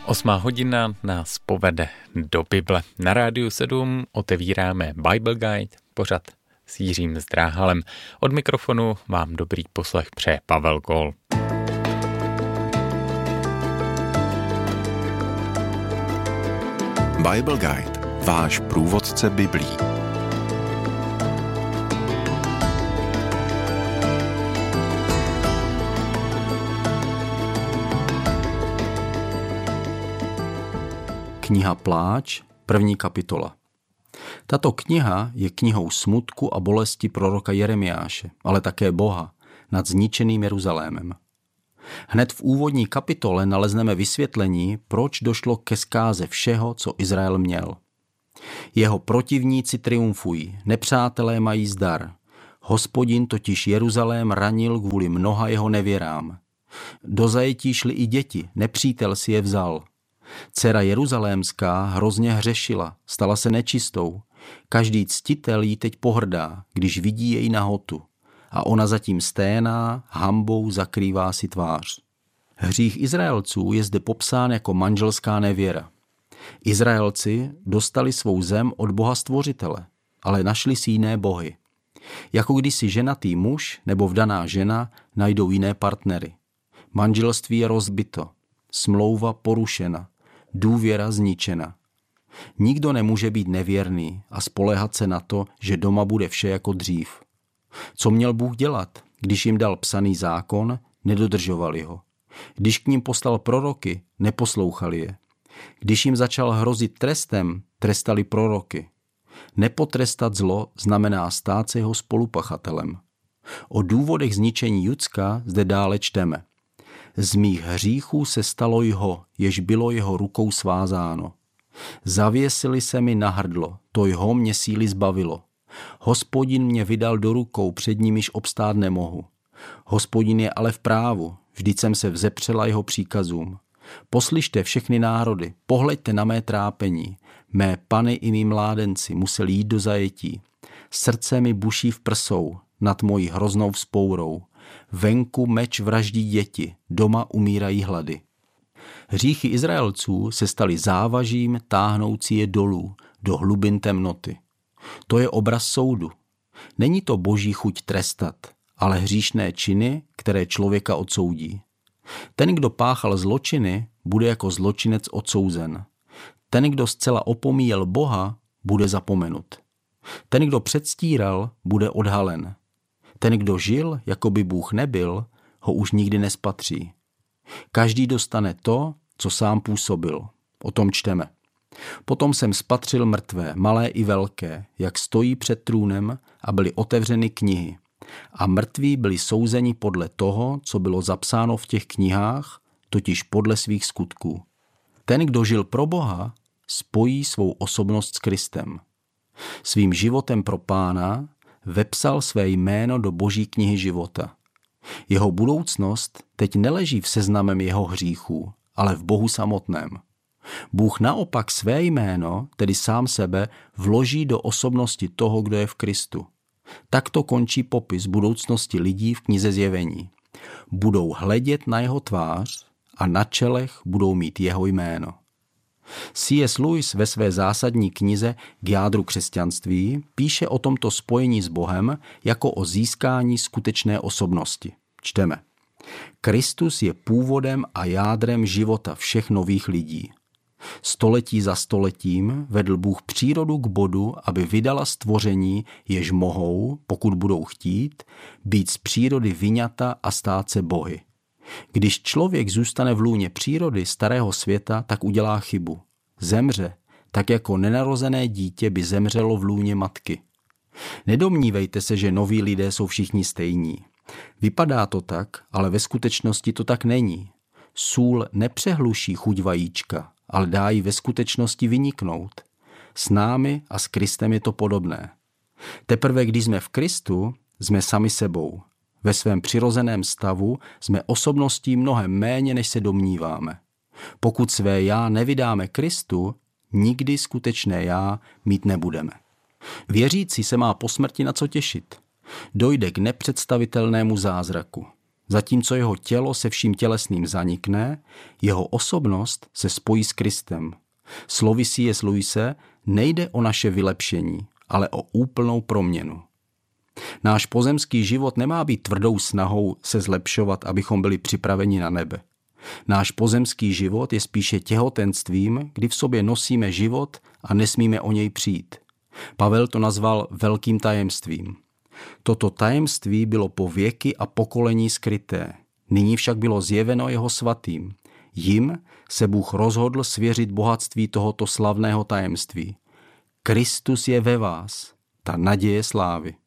8 hodina nás povede do Bible. Na Rádiu 7 otevíráme Bible Guide, pořad s Jiřím Zdráhalem. Od mikrofonu vám dobrý poslech přeje Pavel Kol. Bible Guide, váš průvodce Biblí. Kniha Pláč, 1. kapitola. Tato kniha je knihou smutku a bolesti proroka Jeremiáše, ale také Boha nad zničeným Jeruzalémem. Hned v úvodní kapitole nalezneme vysvětlení, proč došlo ke zkáze všeho, co Izrael měl. Jeho protivníci triumfují, nepřátelé mají zdar. Hospodin totiž Jeruzalém ranil kvůli mnoha jeho nevěrám. Do zajetí šly i děti, nepřítel si je vzal. Dcera jeruzalémská hrozně hřešila, stala se nečistou. Každý ctitel jí teď pohrdá, když vidí její nahotu. A ona zatím sténá, hanbou zakrývá si tvář. Hřích Izraelců je zde popsán jako manželská nevěra. Izraelci dostali svou zem od Boha stvořitele, ale našli si jiné bohy. Jako když si ženatý muž nebo vdaná žena najdou jiné partnery. Manželství je rozbito, smlouva porušena, důvěra zničena. Nikdo nemůže být nevěrný a spoléhat se na to, že doma bude vše jako dřív. Co měl Bůh dělat, když jim dal psaný zákon, nedodržovali ho. Když k ním poslal proroky, neposlouchali je. Když jim začal hrozit trestem, trestali proroky. Nepotrestat zlo znamená stát se jeho spolupachatelem. O důvodech zničení Judska zde dále čteme. Z mých hříchů se stalo jho, jež bylo jeho rukou svázáno. Zavěsili se mi na hrdlo, to jho mě síly zbavilo. Hospodin mě vydal do rukou, před nimiž obstát nemohu. Hospodin je ale v právu, vždyť jsem se vzepřela jeho příkazům. Poslyšte všechny národy, pohleďte na mé trápení. Mé pany i mý mládenci museli jít do zajetí. Srdce mi buší v prsou nad mojí hroznou vzpourou. Venku meč vraždí děti, doma umírají hlady. Hříchy Izraelců se staly závažím táhnoucí je dolů, do hlubin temnoty. To je obraz soudu. Není to boží chuť trestat, ale hříšné činy, které člověka odsoudí. Ten, kdo páchal zločiny, bude jako zločinec odsouzen. Ten, kdo zcela opomíjel Boha, bude zapomenut. Ten, kdo předstíral, bude odhalen. Ten, kdo žil, jako by Bůh nebyl, ho už nikdy nespatří. Každý dostane to, co sám působil. O tom čteme. Potom jsem spatřil mrtvé, malé i velké, jak stojí před trůnem a byly otevřeny knihy. A mrtví byli souzeni podle toho, co bylo zapsáno v těch knihách, totiž podle svých skutků. Ten, kdo žil pro Boha, spojí svou osobnost s Kristem. Svým životem pro Pána vepsal své jméno do Boží knihy života. Jeho budoucnost teď neleží v seznamem jeho hříchů, ale v Bohu samotném. Bůh naopak své jméno, tedy sám sebe, vloží do osobnosti toho, kdo je v Kristu. Takto končí popis budoucnosti lidí v knize Zjevení. Budou hledět na jeho tvář a na čelech budou mít jeho jméno. C.S. Lewis ve své zásadní knize K jádru křesťanství píše o tomto spojení s Bohem jako o získání skutečné osobnosti. Čteme. Kristus je původem a jádrem života všech nových lidí. Století za stoletím vedl Bůh přírodu k bodu, aby vydala stvoření, jež mohou, pokud budou chtít, být z přírody vyňata a stát se bohy. Když člověk zůstane v lůně přírody starého světa, tak udělá chybu. Zemře, tak jako nenarozené dítě by zemřelo v lůně matky. Nedomnívejte se, že noví lidé jsou všichni stejní. Vypadá to tak, ale ve skutečnosti to tak není. Sůl nepřehluší chuť vajíčka, ale dá jí ve skutečnosti vyniknout. S námi a s Kristem je to podobné. Teprve když jsme v Kristu, jsme sami sebou. Ve svém přirozeném stavu jsme osobností mnohem méně, než se domníváme. Pokud své já nevydáme Kristu, nikdy skutečné já mít nebudeme. Věřící se má po smrti na co těšit. Dojde k nepředstavitelnému zázraku. Zatímco jeho tělo se vším tělesným zanikne, jeho osobnost se spojí s Kristem. Slovy C.S. Lewise, nejde o naše vylepšení, ale o úplnou proměnu. Náš pozemský život nemá být tvrdou snahou se zlepšovat, abychom byli připraveni na nebe. Náš pozemský život je spíše těhotenstvím, kdy v sobě nosíme život a nesmíme o něj přijít. Pavel to nazval velkým tajemstvím. Toto tajemství bylo po věky a pokolení skryté. Nyní však bylo zjeveno jeho svatým. Jim se Bůh rozhodl svěřit bohatství tohoto slavného tajemství. Kristus je ve vás, ta naděje slávy.